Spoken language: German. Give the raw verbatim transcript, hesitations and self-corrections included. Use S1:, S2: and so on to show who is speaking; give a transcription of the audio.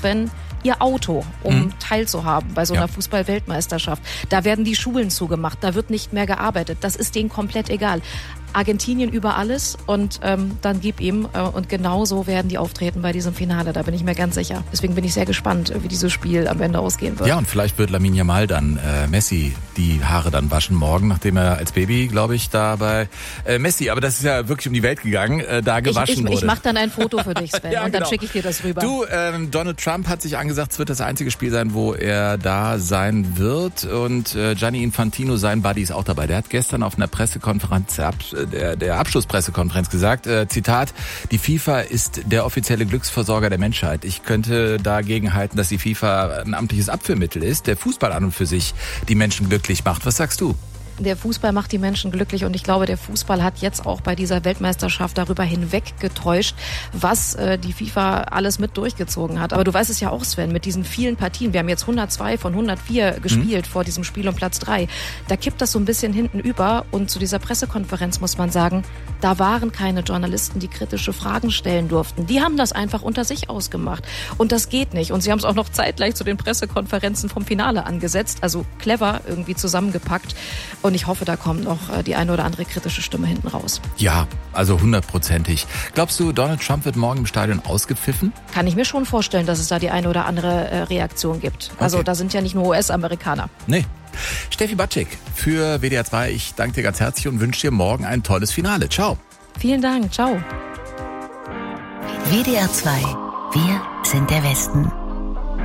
S1: Sven, ihr Auto, um
S2: Mhm.
S1: teilzuhaben bei so einer
S2: Ja.
S1: Fußball-Weltmeisterschaft. Da werden die Schulen zugemacht, da wird nicht mehr gearbeitet. Das ist denen komplett egal. Argentinien über alles und ähm, dann gib ihm. Äh, und genau so werden die auftreten bei diesem Finale, da bin ich mir ganz sicher. Deswegen bin ich sehr gespannt, wie dieses Spiel am Ende ausgehen wird.
S2: Ja, und vielleicht wird Lamine Yamal dann äh, Messi die Haare dann waschen morgen, nachdem er als Baby, glaube ich, da bei äh, Messi, aber das ist ja wirklich um die Welt gegangen, äh, da gewaschen
S1: ich, ich,
S2: wurde.
S1: ich mache dann ein Foto für dich, Sven,
S2: Ja,
S1: und dann
S2: genau.
S1: schicke ich dir das rüber.
S2: Du, ähm, Donald Trump hat sich angesagt, es wird das einzige Spiel sein, wo er da sein wird. Und äh, Gianni Infantino, sein Buddy, ist auch dabei. Der hat gestern auf einer Pressekonferenz, der, Ab- der, der Abschlusspressekonferenz gesagt, äh, Zitat, die FIFA ist der offizielle Glücksversorger der Menschheit. Ich könnte dagegen halten, dass die FIFA ein amtliches Abführmittel ist, der Fußball an und für sich die Menschen glücklich macht. Was sagst du?
S1: Der Fußball macht die Menschen glücklich und ich glaube, der Fußball hat jetzt auch bei dieser Weltmeisterschaft darüber hinweg getäuscht, was äh, die FIFA alles mit durchgezogen hat. Aber du weißt es ja auch, Sven, mit diesen vielen Partien, wir haben jetzt hundertzwei von hundertvier gespielt mhm. vor diesem Spiel um Platz drei, da kippt das so ein bisschen hinten über und zu dieser Pressekonferenz muss man sagen, da waren keine Journalisten, die kritische Fragen stellen durften. Die haben das einfach unter sich ausgemacht und das geht nicht. Und sie haben es auch noch zeitgleich zu den Pressekonferenzen vom Finale angesetzt, also clever irgendwie zusammengepackt. Und ich hoffe, da kommt noch die eine oder andere kritische Stimme hinten raus.
S2: Ja, also hundertprozentig. Glaubst du, Donald Trump wird morgen im Stadion ausgepfiffen?
S1: Kann ich mir schon vorstellen, dass es da die eine oder andere äh, Reaktion gibt. Also
S2: Okay.
S1: da sind ja nicht nur U S-Amerikaner.
S2: Nee. Steffi Batschik für W D R zwei. Ich danke dir ganz herzlich und wünsche dir morgen ein tolles Finale. Ciao.
S1: Vielen Dank. Ciao.
S3: W D R zwei. Wir sind der Westen.